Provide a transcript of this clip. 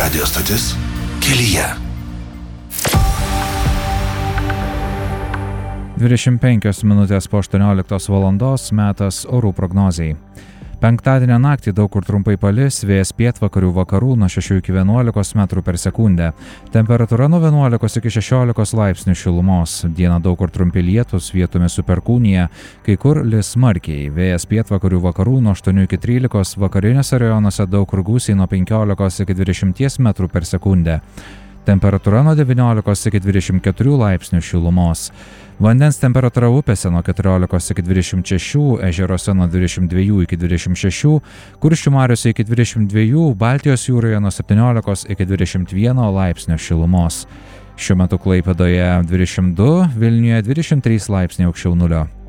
Radio stotis kelyje. 25 minutės po 18 valandos metas orų prognozijai. Penktadienio naktį daug kur trumpai palis, vėjas pietvakarių vakarų nuo 6 iki 11 metrų per sekundę. Temperatūra nuo 11 iki 16 laipsnių šilumos. Dieną daug kur trumpi lietus, vietomis su perkūnija, kai kur lis smarkiai. Vėjas pietvakarių vakarų nuo 8 iki 13, vakariniuose rajonuose daug kur gūsiai nuo 15 iki 20 metrų per sekundę. Temperatūra nuo 19 iki 24 laipsnių šilumos. Vandens temperatūra upėse nuo 14 iki 26, ežeruose nuo 22 iki 26, Kuršių mariose iki 22, Baltijos jūroje nuo 17 iki 21 laipsnio šilumos. Šiuo metu Klaipėdoje 22, Vilniuje 23 laipsniai aukščiau nulio.